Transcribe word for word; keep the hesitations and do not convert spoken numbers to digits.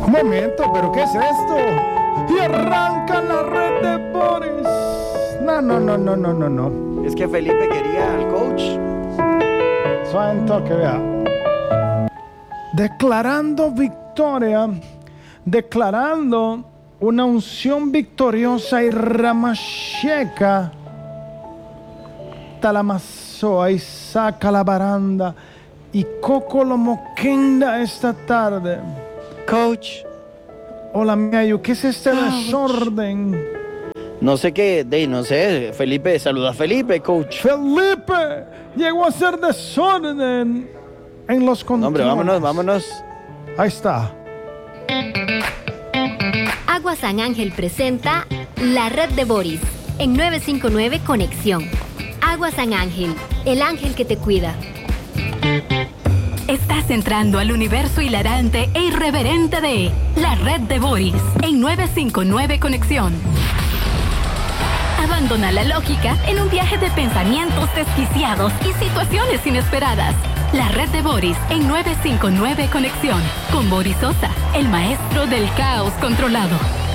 Un momento, ¿pero qué es esto? Y arranca la red de Boris. No, no, no, no, no, no, no. Es que Felipe quería al coach. Suave un toque, vea. Declarando victoria, declarando una unción victoriosa y ramasheca. Talamazoa y saca la baranda y Coco lo moquenda esta tarde. Coach. Hola, Miayo, ¿qué es este Coach. desorden? No sé qué, de, no sé, Felipe, saluda a Felipe, coach. Felipe llegó a ser desorden en los controles. No, hombre, vámonos, vámonos. Ahí está. Agua San Ángel presenta La Red de Boris en nueve cinco nueve Conexión. Agua San Ángel, el ángel que te cuida. Estás entrando al universo hilarante e irreverente de La Red de Boris en nueve cinco nueve Conexión. Abandona la lógica en un viaje de pensamientos desquiciados y situaciones inesperadas. La Red de Boris en nueve cinco nueve Conexión. Con Boris Sosa, el maestro del caos controlado.